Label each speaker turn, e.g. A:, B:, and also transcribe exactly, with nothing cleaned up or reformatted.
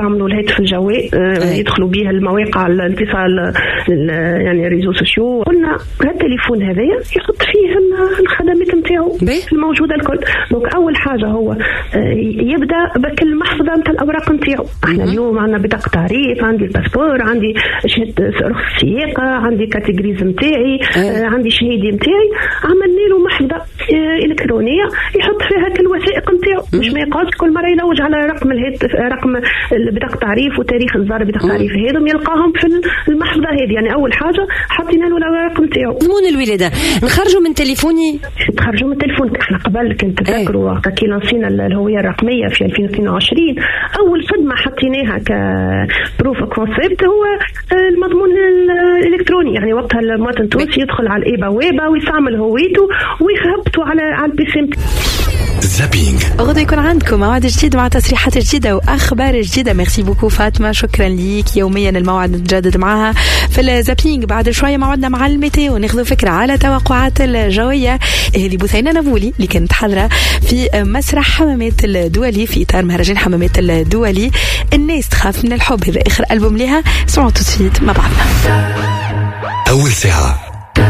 A: يستعملوا الهاتف الجوي يدخلوا به المواقع الاتصال يعني ريزو سوسيو. قلنا هالتليفون هذايا يحط فيه الخدمات نتاعو الموجوده الكل. دونك اول حاجه هو يبدا بالمحفظه نتاع الاوراق نتاعو. احنا اليوم عندنا بطاقه تعريف، عندي الباسبور، عندي شهاده رخص السياقه، عندي كاتيجوريز نتاعي، آه عندي شهيدي نتاعي. عملنا له محفظه الكترونيه يحط فيها كل الوثائق نتاعو، مش ما يقعدش كل مره يلوج على رقم الهاتف رقم بطاقه التعريف وتاريخ اصدار بطاقه التعريف هذم يلقاهم في المحفظه هذه. يعني اول حاجه حطينا له الاوراق نتاعو.
B: ضمون الولاده نخرجوا من تليفوني
A: تخرجوا من التليفون. احنا قبل كنت تذكروا وقت كي لانسينا الهويه الرقميه في ألفين واثنين وعشرين اول خدمه حطيناها كبروف كونسيبت هو المضمون الالكتروني. يعني وقتها المواطن التونسي يدخل على الايبا ويبا ويستعمل هويته ويهبطوا على على البيسي.
C: زابينغ
B: غدا يكون عندكم موعد جديد مع تصريحات جديدة وأخبار جديدة. ميرسي بوكو فاطمة، شكرا ليك. يوميا الموعد نتجدد معها في الزابينغ. بعد شوية موعدنا مع الميتيو وناخذ فكرة على توقعات الجوية. هذه بثينة نبولي اللي كانت حاضرة في مسرح حمامات الدولي في إطار مهرجان حمامات الدولي. الناس تخاف من الحب، هذا آخر ألبوم لها. سمعوا تصفيت مع بعضنا.
C: أول ساعة